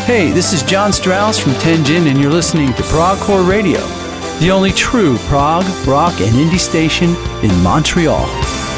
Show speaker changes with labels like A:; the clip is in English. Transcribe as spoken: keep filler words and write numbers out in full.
A: Hey, this is John Strauss from Tenjin, and you're listening to Progcore Radio, the only true prog, rock, and indie station in Montreal.